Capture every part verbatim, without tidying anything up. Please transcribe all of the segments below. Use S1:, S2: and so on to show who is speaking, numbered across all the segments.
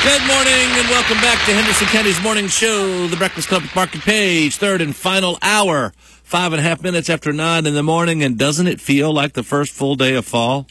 S1: Good morning and welcome back to Henderson County's Morning Show, the Breakfast Club with Mark and Paige, third and final hour, five and a half minutes after nine in the morning. And doesn't it feel like the first full day of fall?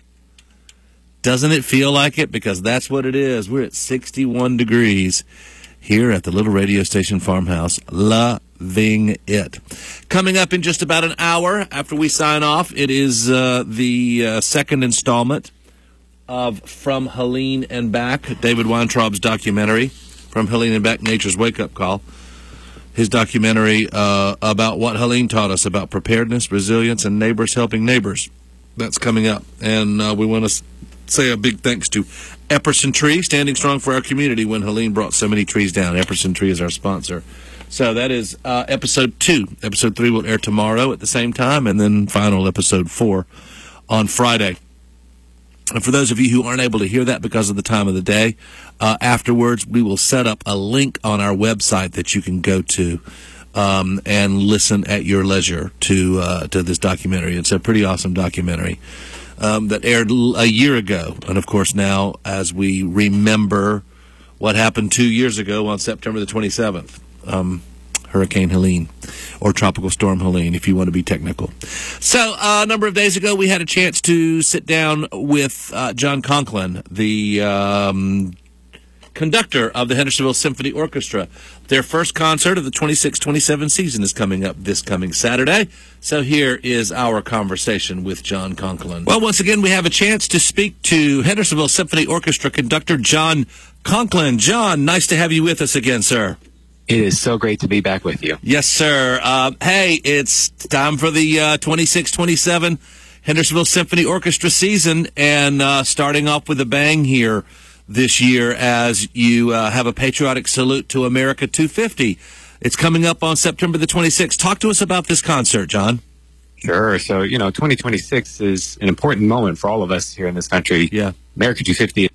S1: Doesn't it feel like it? Because that's what it is. We're at sixty-one degrees here at the little radio station farmhouse. Loving it. Coming up in just about an hour after we sign off, it is uh, the uh, second installment of From Helene and Back, David Weintraub's documentary, From Helene and Back, Nature's Wake-Up Call. His documentary uh, about what Helene taught us about preparedness, resilience, and neighbors helping neighbors. That's coming up. And uh, we want to say a big thanks to Epperson Tree, standing strong for our community when Helene brought so many trees down. Epperson Tree is our sponsor. So that is uh, episode two. Episode three will air tomorrow at the same time, and then final episode four on Friday. And for those of you who aren't able to hear that because of the time of the day, uh, afterwards we will set up a link on our website that you can go to um, and listen at your leisure to uh, to this documentary. It's a pretty awesome documentary um, that aired a year ago. And, of course, now as we remember what happened two years ago on September the twenty-seventh, um, Hurricane Helene, or Tropical Storm Helene, if you want to be technical. So, uh, a number of days ago, we had a chance to sit down with uh, John Conklin, the um, conductor of the Hendersonville Symphony Orchestra. Their first concert of the twenty-six twenty-seven season is coming up this coming Saturday. So here is our conversation with John Conklin. Well, once again, we have a chance to speak to Hendersonville Symphony Orchestra conductor John Conklin. John, nice to have you with us again, sir.
S2: It is so great to be back with you.
S1: Yes, sir. Uh, hey, it's time for the uh, twenty-six twenty-seven Hendersonville Symphony Orchestra season, and uh, starting off with a bang here this year as you uh, have a patriotic salute to America two fifty. It's coming up on September the twenty-sixth. Talk to us about this concert, John.
S2: Sure. So, you know, twenty twenty-six is an important moment for all of us here in this country.
S1: Yeah.
S2: America two fifty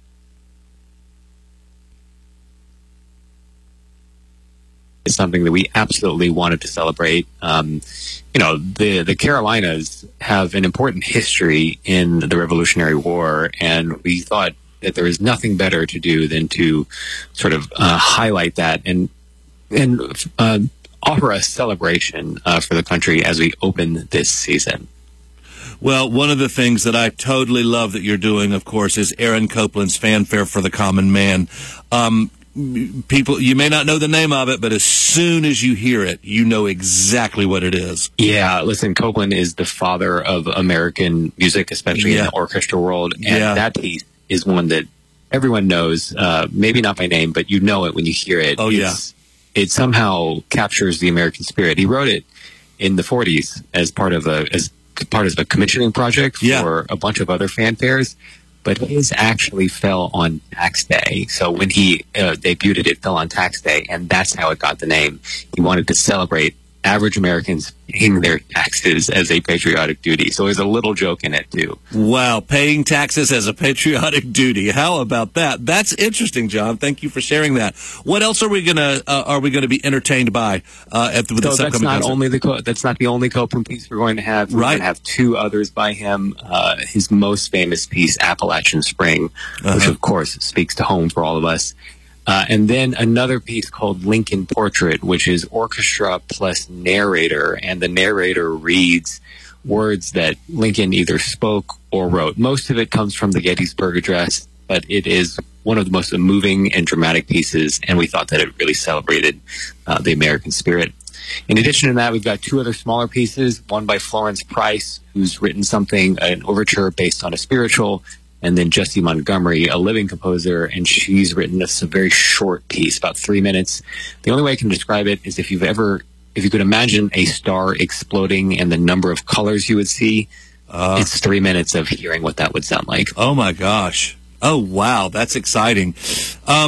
S2: is something that we absolutely wanted to celebrate. Um, you know, the, the Carolinas have an important history in the Revolutionary War, and we thought that there is nothing better to do than to sort of uh, highlight that and and uh, offer a celebration uh, for the country as we open this season.
S1: Well, one of the things that I totally love that you're doing, of course, is Aaron Copland's Fanfare for the Common Man. Um, people, you may not know the name of it, but as soon as you hear it, you know exactly what it is.
S2: Yeah, listen, Copland is the father of American music, especially
S1: yeah.
S2: in the orchestra world, and
S1: yeah.
S2: that piece is one that everyone knows, uh, maybe not by name, but you know it when you hear it.
S1: Oh, yeah.
S2: It's, it somehow captures the American spirit. He wrote it in the forties as part of a as part of a commissioning project for
S1: yeah.
S2: a bunch of other fanfares, but his actually fell on tax day. So when he uh, debuted it, it fell on tax day, and that's how it got the name. He wanted to celebrate average Americans paying their taxes as a patriotic duty. So there's a little joke in it, too.
S1: Wow, paying taxes as a patriotic duty. How about that? That's interesting, John. Thank you for sharing that. What else are we gonna uh, are we gonna be entertained by uh, at the, with
S2: so
S1: this
S2: that's
S1: upcoming
S2: not
S1: concert?
S2: only the co- that's not the only Copeland piece we're going to have. We're
S1: right.
S2: going to have two others by him. Uh, his most famous piece, Appalachian Spring, uh-huh. which of course speaks to home for all of us. Uh, and then another piece called Lincoln Portrait, which is orchestra plus narrator, and the narrator reads words that Lincoln either spoke or wrote. Most of it comes from the Gettysburg Address, but it is one of the most moving and dramatic pieces, and we thought that it really celebrated uh, the American spirit. In addition to that, we've got two other smaller pieces, one by Florence Price, who's written something, an overture based on a spiritual, and then Jessie Montgomery, a living composer, and she's written us a very short piece, about three minutes. The only way I can describe it is if you've ever, if you could imagine a star exploding and the number of colors you would see, uh, it's three minutes of hearing what that would sound like.
S1: Oh, my gosh. Oh, wow. That's exciting. Um,